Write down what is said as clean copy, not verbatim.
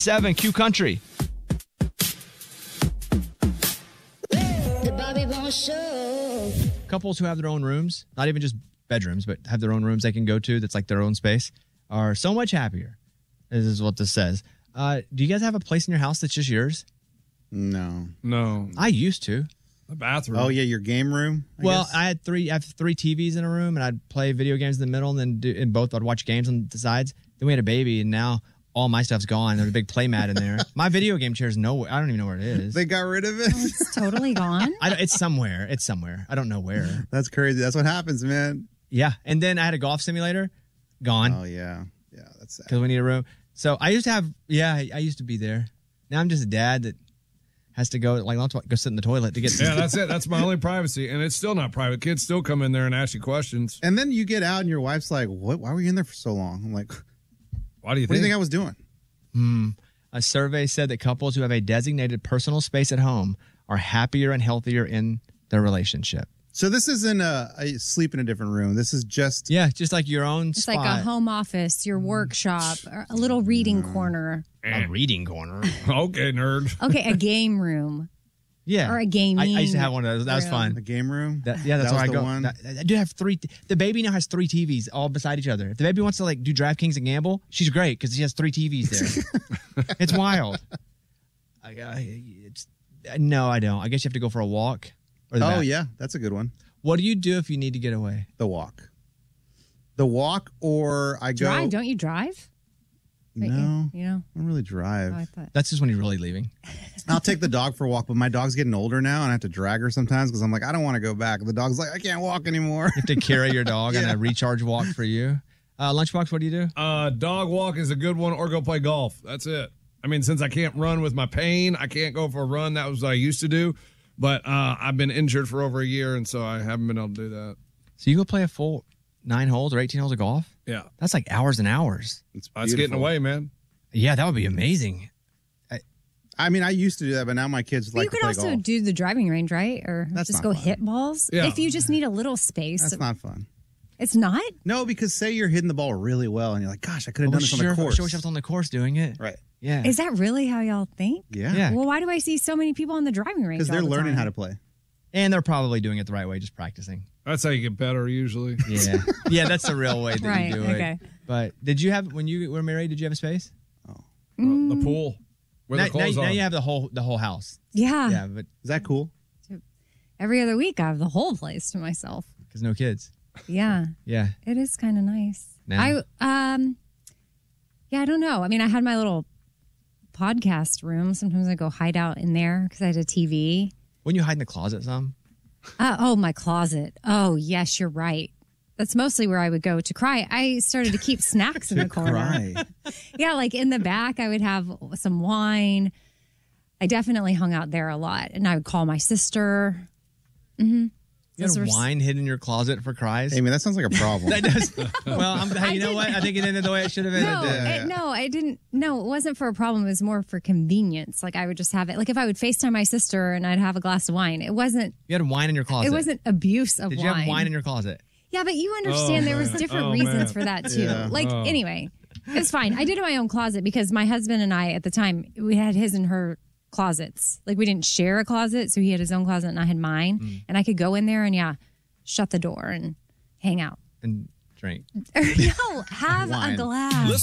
7 Q Country. The Bobby Bones Show. Couples who have their own rooms, not even just bedrooms, but have their own rooms they can go to that's like their own space, are so much happier. This is what this says. Do you guys have a place in your house that's just yours? No. I used to. A bathroom. Oh, yeah, your game room? I guess? I have three TVs in a room, and I'd play video games in the middle, and then in both I'd watch games on the sides. Then we had a baby, and now all my stuff's gone. There's a big play mat in there. My video game chair's nowhere. I don't even know where it is. They got rid of it? Oh, it's totally gone? It's somewhere. It's somewhere. I don't know where. That's crazy. That's what happens, man. Yeah, and then I had a golf simulator. Gone. Oh, yeah. Yeah, that's sad. Because we need a room. So I used to have, I used to be there. Now I'm just a dad that has to go, go sit in the toilet to get. Yeah, that's it. That's my only privacy. And it's still not private. Kids still come in there and ask you questions. And then you get out and your wife's like, "What? Why were you in there for so long?" I'm like, "Why do you What do you think I was doing?" A survey said that couples who have a designated personal space at home are happier and healthier in their relationship. So this isn't a sleep in a different room. This is just... Yeah, just like your own It's spot. like a home office, your workshop, or a little reading corner. A reading corner. Okay, nerd. Okay, a game room. Yeah. Or a gaming I used to have one of those. That was room. fun. The game room? That's That where was I the go. one? I do have 3. The baby now has 3 TVs all beside each other. If the baby wants to do DraftKings and gamble, she's great because she has 3 TVs there. It's wild. No, I don't. I guess you have to go for a walk. Or the bath. Yeah, that's a good one. What do you do if you need to get away? The walk. The walk, or I go... Drive? Don't you drive? No, You know? I don't really drive. Oh, I thought. That's just when you're really leaving. I'll take the dog for a walk, but my dog's getting older now, and I have to drag her sometimes because I'm like, I don't want to go back. The dog's like, I can't walk anymore. You have to carry your dog on a recharge walk for you. Lunchbox, what do you do? Dog walk is a good one, or go play golf. That's it. I mean, since I can't run with my pain, I can't go for a run. That was what I used to do. But I've been injured for over a year, and so I haven't been able to do that. So you go play a full 9 holes or 18 holes of golf? Yeah. That's like hours and hours. That's getting away, man. Yeah, that would be amazing. I mean, I used to do that, but now my kids like You to could play also golf. do the driving range, right? Or That's just not go fun. hit balls. Yeah. If you just need a little space. That's not fun. It's not? No, because say you're hitting the ball really well, and you're like, gosh, I could have done this on the course. Sure, I was on the course doing it. Right. Yeah. Is that really how y'all think? Yeah. Well, why do I see so many people on the driving range? Because they're all the learning time? how to play. And they're probably doing it the right way, just practicing. That's how you get better, usually. Yeah. Yeah, that's the real way that Right, you do okay. it. But did you have, when you were married, did you have a space? The pool. Where Now, the clothes now are. you have the whole house. Yeah. Yeah, but Is that cool? Every other week, I have the whole place to myself. because no kids. Yeah. Yeah. It is kind of nice. Now. I don't know. I mean, I had my little podcast room. Sometimes I go hide out in there because I had a TV. Wouldn't you hide in the closet some? My closet. Oh, yes, you're right. That's mostly where I would go to cry. I started to keep snacks in the corner. Cry. Yeah, like in the back, I would have some wine. I definitely hung out there a lot, and I would call my sister. Mm-hmm. You had wine hidden in your closet for cries? Hey, man, that sounds like a problem. That does. Well, hey, you know what? I think it ended the way it should have ended. No, I didn't. No, it wasn't for a problem. It was more for convenience. Like I would just have it. Like if I would FaceTime my sister and I'd have a glass of wine, it wasn't. You had wine in your closet. It wasn't abuse of wine. Did you have wine in your closet? Yeah, but you understand there was different reasons for that too. Yeah. Like anyway, it's fine. I did it in my own closet because my husband and I at the time we had his and her closets. Like we didn't share a closet, so he had his own closet and I had mine, and I could go in there and shut the door and hang out and drink. No, have a Wine. glass.